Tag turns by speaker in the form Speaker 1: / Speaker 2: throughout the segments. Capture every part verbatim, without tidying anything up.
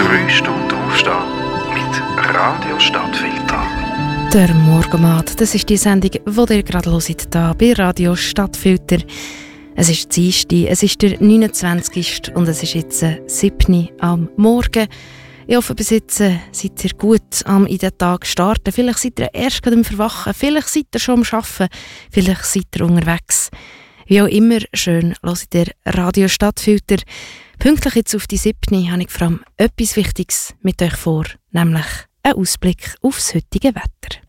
Speaker 1: drei Stunden aufstehen mit Radio Stadtfilter.
Speaker 2: Der Morgenmat, das ist die Sendung, die ihr gerade hört, hier bei Radio Stadtfilter. Es ist Dienstag, es ist der neunundzwanzigste und es ist jetzt sieben Uhr am Morgen. Ich hoffe, bis jetzt äh, seid ihr gut am in den Tag starten. Vielleicht seid ihr erst gerade am Verwachen, vielleicht seid ihr schon am Arbeiten, vielleicht seid ihr unterwegs. Wie auch immer, schön hört ihr Radio Stadtfilter. Pünktlich jetzt auf die sieben Uhr habe ich vor allem etwas Wichtiges mit euch vor, nämlich einen Ausblick aufs heutige Wetter.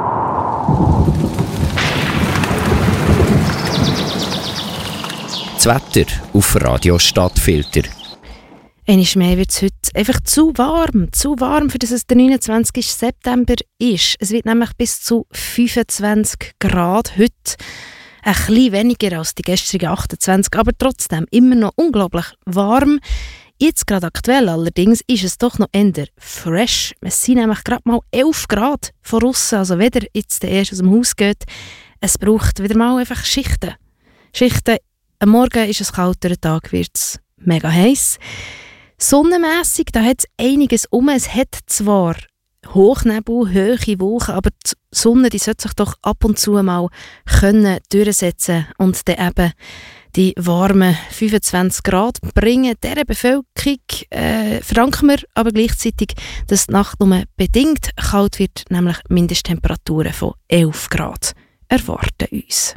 Speaker 3: Das Wetter auf Radio Stadtfilter.
Speaker 2: Einmal mehr wird es heute einfach zu warm, zu warm, für dass es der neunundzwanzigste September ist. Es wird nämlich bis zu fünfundzwanzig Grad heute. Ein bisschen weniger als die gestrigen achtundzwanzig, aber trotzdem immer noch unglaublich warm. Jetzt gerade aktuell allerdings ist es doch noch eher fresh. Es sind nämlich gerade mal elf Grad von aussen, also wenn ihr jetzt erst aus dem Haus geht. Es braucht wieder mal einfach Schichten. Schichten. Am Morgen ist es kalt, der Tag wird es mega heiß. Sonnenmässig, da hat es einiges um. Es hat zwar Hochnebel, hohe Wolken, aber die Sonne die sollte sich doch ab und zu mal können durchsetzen und dann eben die warmen fünfundzwanzig Grad bringen. Dieser Bevölkerung äh, verdanken wir aber gleichzeitig, dass die Nacht nur bedingt kalt wird, nämlich Mindesttemperaturen von elf Grad erwarten uns.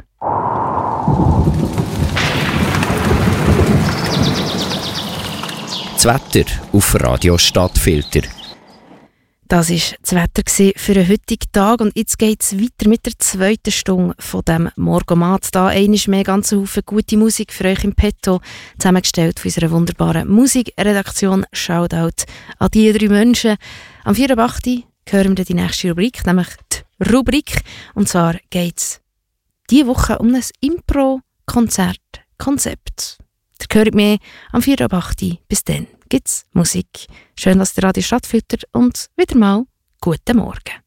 Speaker 3: Das Wetter auf Radio Stadtfilter.
Speaker 2: Das war das Wetter für den heutigen Tag und jetzt geht es weiter mit der zweiten Stunde von diesem Morgenmat. Da einmal mehr ganz Haufen gute Musik für euch im Petto, zusammengestellt von unserer wunderbaren Musikredaktion. Shoutout an die drei Menschen. Am vier Uhr acht hören wir die nächste Rubrik, nämlich die Rubrik. Und zwar geht es diese Woche um ein Impro-Konzert-Konzept. Da hören mehr am vier Uhr acht. Bis dann gibt's Musik. Schön, dass der Radio Stadtfilter und wieder mal guten Morgen.